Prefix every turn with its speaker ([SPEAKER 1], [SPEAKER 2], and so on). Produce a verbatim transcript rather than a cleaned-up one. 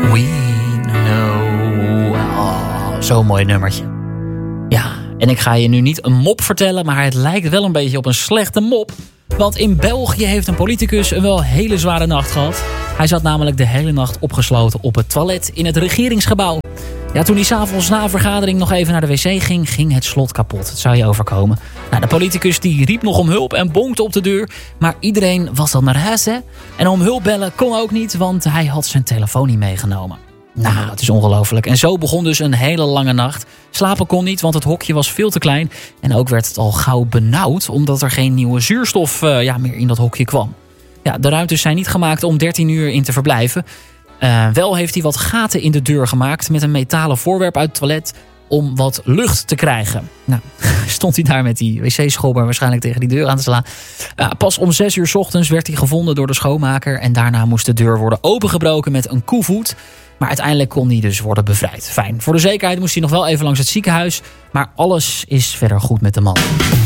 [SPEAKER 1] We know. Oh, zo'n mooi nummertje. Ja, en ik ga je nu niet een mop vertellen, maar het lijkt wel een beetje op een slechte mop. Want in België heeft een politicus een wel hele zware nacht gehad. Hij zat namelijk de hele nacht opgesloten op het toilet in het regeringsgebouw. Ja, toen hij s'avonds na een vergadering nog even naar de wc ging, ging het slot kapot. Het zou je overkomen. Nou, de politicus die riep nog om hulp en bonkte op de deur. Maar iedereen was dan naar huis, hè? En om hulp bellen kon ook niet, want hij had zijn telefoon niet meegenomen. Nou, het is ongelooflijk. En zo begon dus een hele lange nacht. Slapen kon niet, want het hokje was veel te klein. En ook werd het al gauw benauwd, omdat er geen nieuwe zuurstof uh, ja, meer in dat hokje kwam. Ja, de ruimtes zijn niet gemaakt om dertien uur in te verblijven. Uh, wel heeft hij wat gaten in de deur gemaakt met een metalen voorwerp uit het toilet om wat lucht te krijgen. Nou, stond hij daar met die wc-schobber waarschijnlijk tegen die deur aan te slaan. Uh, pas om zes uur 's ochtends werd hij gevonden door de schoonmaker en daarna moest de deur worden opengebroken met een koevoet. Maar uiteindelijk kon hij dus worden bevrijd. Fijn. Voor de zekerheid moest hij nog wel even langs het ziekenhuis, maar alles is verder goed met de man.